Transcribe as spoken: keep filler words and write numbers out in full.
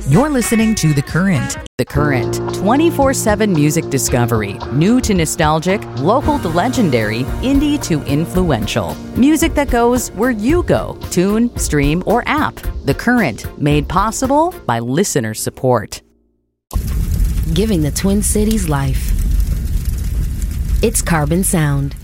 You're listening to The Current. The Current, twenty-four seven music discovery. New to nostalgic, local to legendary, indie to influential. Music that goes where you go. Tune, stream, or app. The Current, made possible by listener support. Giving the Twin Cities life. It's Carbon Sound.